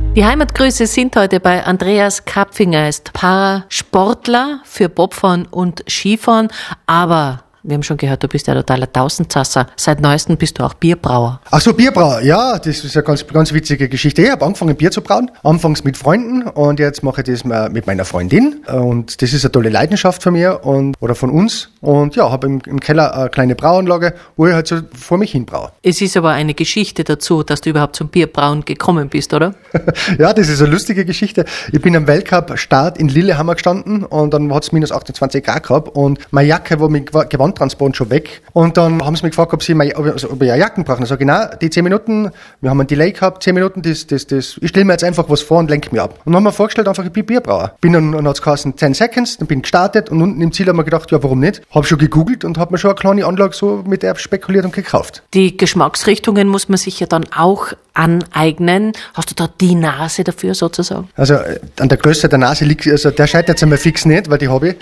Die Heimatgrüße sind heute bei Andreas Kapfinger. Er ist Parasportler für Bobfahren und Skifahren, aber wir haben schon gehört, du bist ja totaler Tausendsasser. Seit Neuestem bist du auch Bierbrauer. Ach so, Bierbrauer, ja, das ist eine ganz witzige Geschichte. Ich habe angefangen, Bier zu brauen, anfangs mit Freunden und jetzt mache ich das mit meiner Freundin und das ist eine tolle Leidenschaft von mir oder von uns und ja, habe im Keller eine kleine Brauanlage, wo ich halt so vor mich hin braue. Es ist aber eine Geschichte dazu, dass du überhaupt zum Bierbrauen gekommen bist, oder? Ja, das ist eine lustige Geschichte. Ich bin am Weltcup-Start in Lillehammer gestanden und dann hat es minus 28 Grad gehabt und meine Jacke war mit Gewandtransport schon weg und dann haben sie mich gefragt, ob ich eine Jacken brauche. Ich sage, genau, die 10 Minuten, wir haben einen Delay gehabt, 10 Minuten, ich stelle mir jetzt einfach was vor und lenke mich ab. Und dann haben wir vorgestellt, einfach, ich bin Bierbrauer. Dann hat es geheißen 10 Seconds, dann bin ich gestartet und unten im Ziel haben wir gedacht, ja, warum nicht? Habe schon gegoogelt und habe mir schon eine kleine Anlage so mit der spekuliert und gekauft. Die Geschmacksrichtungen muss man sich ja dann auch aneignen. Hast du da die Nase dafür sozusagen? Also an der Größe der Nase liegt, also der scheitert jetzt einmal fix nicht, weil die habe ich.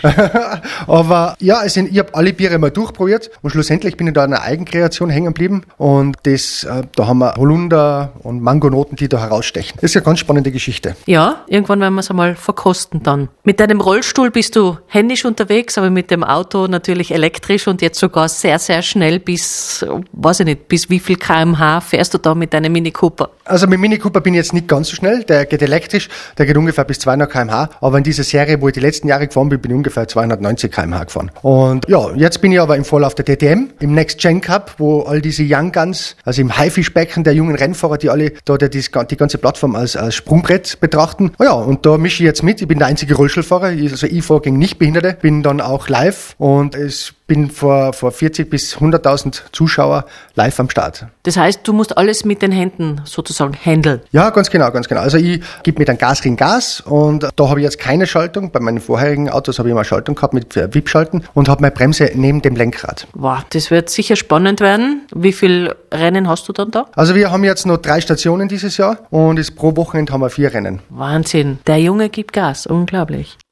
Aber ja, ich habe alle Biere mal durchprobiert und schlussendlich bin ich da an einer Eigenkreation hängen geblieben und da haben wir Holunder und Mangonoten, die da herausstechen. Das ist eine ganz spannende Geschichte. Ja, irgendwann werden wir es einmal verkosten dann. Mit deinem Rollstuhl bist du händisch unterwegs, aber mit dem Auto natürlich elektrisch und jetzt sogar sehr, sehr schnell bis wie viel km/h fährst du da mit deinem Mini Cooper? Also mit Mini Cooper bin ich jetzt nicht ganz so schnell, der geht elektrisch, der geht ungefähr bis 200 km/h, aber in dieser Serie, wo ich die letzten Jahre gefahren bin, bin ich ungefähr 290 km/h gefahren. Und ja, jetzt bin ich aber im Vorlauf der DTM, im Next Gen Cup, wo all diese Young Guns, also im Haifischbecken der jungen Rennfahrer, die alle da die ganze Plattform als Sprungbrett betrachten. Ja, und da mische ich jetzt mit, ich bin der einzige Rollstuhlfahrer, ich fahre gegen Nichtbehinderte, bin dann auch live und bin vor 40 bis 100.000 Zuschauer live am Start. Das heißt, du musst alles mit den Händen sozusagen handeln? Ja, ganz genau. Also ich gebe mit einem Gas gegen Gas und da habe ich jetzt keine Schaltung. Bei meinen vorherigen Autos habe ich immer Schaltung gehabt mit VIP-Schalten und habe meine Bremse neben dem Lenkrad. Wow, das wird sicher spannend werden. Wie viele Rennen hast du dann da? Also wir haben jetzt noch 3 Stationen dieses Jahr und pro Wochenende haben wir 4 Rennen. Wahnsinn, der Junge gibt Gas, unglaublich.